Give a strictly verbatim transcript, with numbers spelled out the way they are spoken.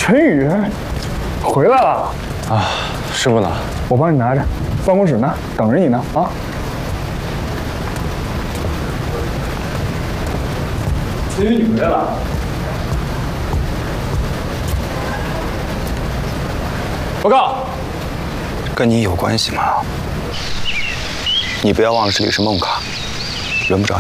陈宇回来了啊！师傅呢？ 我帮你拿着，办公室呢，等着你呢啊！陈宇，你回来了。 报告， 跟你有关系吗？你不要忘了这里是梦卡，轮不着